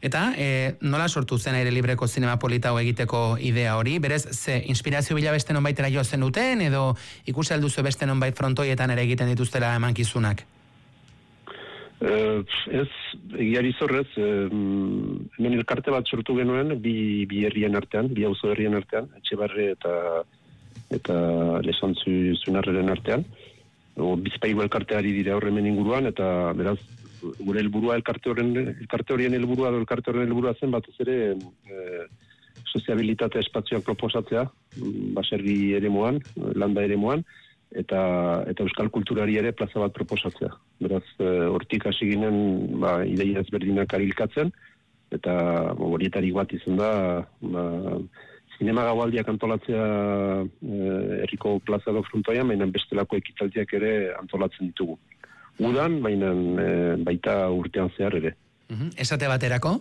Eta nola sortu zen aire libreko zinema polita hau egiteko idea hori? Berez, ze inspirazio bila beste nonbaitera jo zen duten, edo ikusi alduzu beste nonbait frontoietan ere egiten dituztela emankizunak? Ez, egiari zorrez, hemen elkarte bat sortu genuen, bi herrien artean, bi auzo herrien artean, Etxebarri eta Lesontzu Zunarreren artean. Bizpailu elkarteari dira horremen inguruan, eta beraz, gure helburua elkarte horien helburua zen batez ere soziabilitate espazioak proposatzea, baserri eremuan, landa eremuan, eta euskal kulturari ere plaza bat proposatzea. Beraz, hortik hasi ginen ideia ezberdinak arilkatzen, eta horietarik bat izan da zinema gaualdiak antolatzea herriko plaza edo frontoian, baina bestelako ekitaldiak ere antolatzen ditugu. Udan, baita urtean zehar ere. Esate baterako?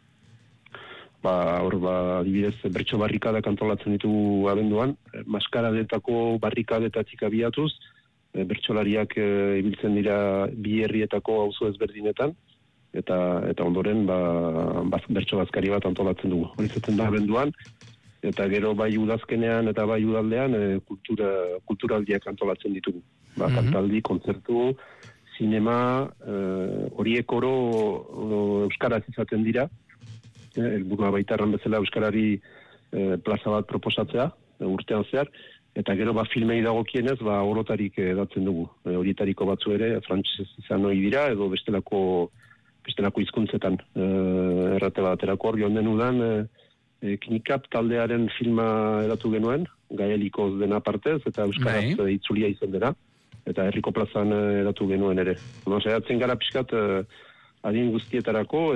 Adibidez, bertso barrikadak antolatzen ditugu abenduan, maskaradetako barrikadetatik abiatuz, bertsolariak ibiltzen dira bi herrietako auzo ezberdinetan, eta ondoren bertso bazkari bat antolatzen dugu. Hori zaten da abenduan, eta gero bai udazkenean eta bai udaldean kulturaldiak antolatzen ditugu. Kantaldi, kontzertu, zinema, horiek oro euskaraz izaten dira, helburua baita erran bezala euskarari plaza bat proposatzea, urtean zehar, eta gero filmei dagokienez, orotarik edatzen dugu. Horietariko batzu ere, frantsesez izan ohi dira, edo bestelako hizkuntzetan errate baterako hor joan denudan, Knikap taldearen filma edatu genuen, gaelikoz dena partez, eta euskaraz itzulia izan dena, eta herriko plazan edatu genuen ere. Saiatzen gara pixkat adin guztietarako,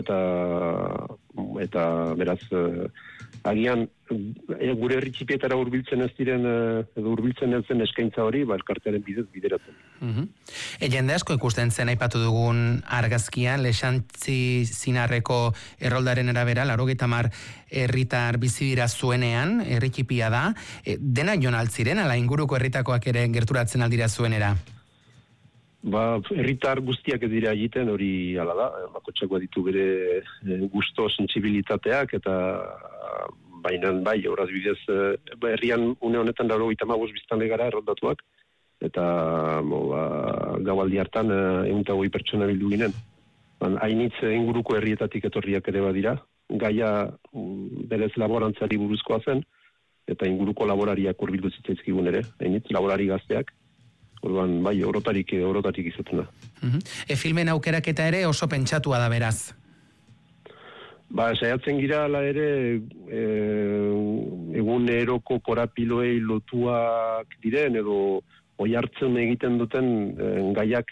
eta beraz, agian gure herri txipietara hurbiltzen ez diren, edo hurbiltzen ez den eskaintza hori, elkartearen bidez bideratzen. Jende asko ikusten zen aipatu dugun argazkian, Lexantzi Zinarreko erroldaren arabera, 80 herritar bizi dira zuenean, herri txipia da, dena jon altziren, ala inguruko herritakoak ere gerturatzen aldira zuenera? Herritar guztiak ez dira egiten, hori hala da, bakotxakoa ditu bere gusto, sentsibilitateak, eta baina horaz bidez, herrian une honetan 95 biztanle gara erroldatuak, eta gaualdi hartan 120 pertsona bildu ginen. Hainitz inguruko herrietatik etorriak ere badira, gaia berez laborantzari buruzkoa zen, eta inguruko laborariak hurbildu zitzaizkigun ere, hainitz laborari gazteak. Orduan, orotarik izaten da. Filmen aukeraketa ere oso pentsatua da beraz? Saiatzen gira ala ere eguneroko korapiloei lotuak diren, edo oi hartzen egiten duten gaiak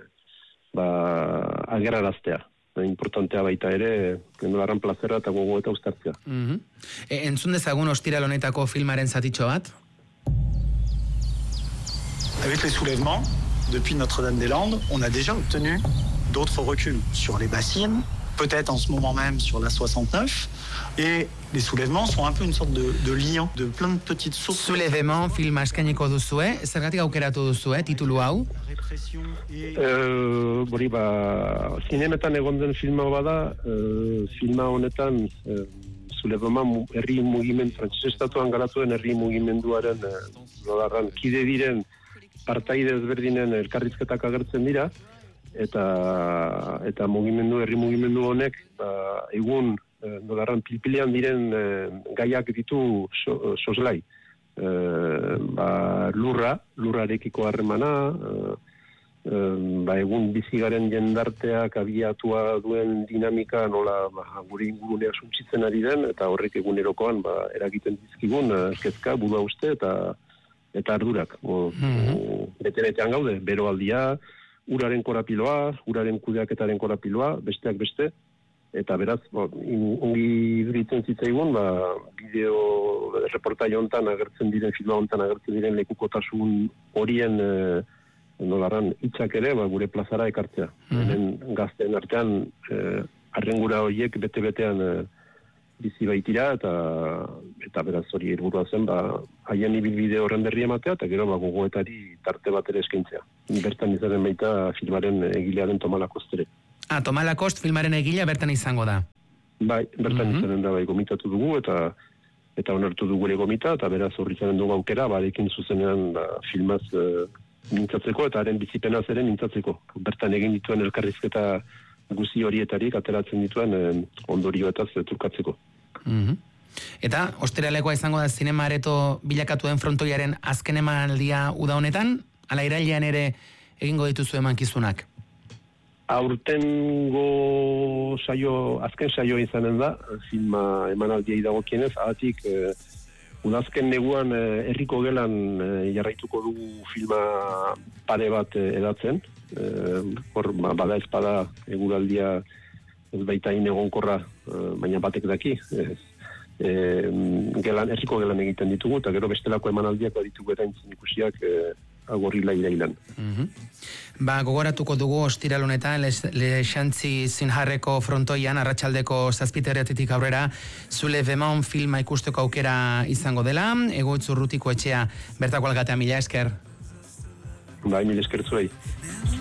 ageraraztea. Importantea baita ere, gendolarran plazera eta gogo eta uztartzea. Entzun dezagun ostiral honetako filmaren zatitxo bat? Avec les soulèvements, depuis Notre-Dame-des-Landes, on a déjà obtenu d'autres reculs sur les bassines, peut-être en ce moment même sur la 69, et les soulèvements sont un peu une sorte de lien de plein de petites sources. Soulèvement filma eskainiko duzue, zergatik aukeratu duzue, titulu hau? Zinemetan egon den filma bada, filma honetan Soulèvement herri mugimendu, frantses estatuan garatuen herri mugimenduaren kide diren partaide ezberdinen elkarrizketak agertzen dira, eta herri mugimendu honek egun nolarran pilpilean diren gaiak ditu soslai. Lurrarekiko harremana, egun bizigaren jendarteak abiatua duen dinamika nola gure ingurunea suntsitzen ari den, eta horrek egunerokoan eragiten dizkigun kezka, burua uste eta ardurak. Bete-betean gaude, beroaldia, uraren korapiloa, uraren kudeaketaren korapiloa, besteak beste, eta beraz, ongi iduritzen zitzaigun, bideo reportai hontan agertzen diren, filma hontan agertzen diren lekukotasun horien nolarran hitzak ere, gure plazara ekartzea. Hemen gazteen artean, arrengura horiek bete-betean bizi baitira, eta beraz hori helburua zen, haien ibilbide horren berri ematea, eta gero gogoetari tarte bat ere eskaintzea. Bertan izaren baita filmaren egilearen Tomala Kost ere. Tomala Kost filmaren egilea bertan izango da? Bai, bertan izanen da, bai, gomitatu dugu, eta onartu dugu ere gomita, eta beraz horri izanen dugu aukera, barekin zuzenean filmaz mintzatzeko, eta haren bizipenaz ere mintzatzeko. Bertan egin dituen elkarrizketa guzi horietarik ateratzen dituen ondorioetaz trukatzeko. Eta, ostiralekoa izango da zinema areto bilakatuen frontoiaren azken emanaldia uda honetan, ala irailean ere egingo dituzu emankizunak? Aurtengo azken saio izanen da, filma emanaldiei dagokienez, agatik udazken neguan herriko gelan jarraituko dugu filma pare bat edatzen, hor bada ezpada eguraldia ez baita inegonkorra, baina batek daki, herriko gelan egiten ditugu, eta gero bestelako emanaldiak ditugu eta intzin ikusiak agorrila irailan. Gogoratuko dugu ostiral honetan Lexantzi Zinjarreko frontoian arratsaldeko 7:00 aurrera Zule Vemon filma ikusteko aukera izango dela. Egoitz Urrutiko etxea bertako alkatea, mila esker. Bai, mila esker zuei.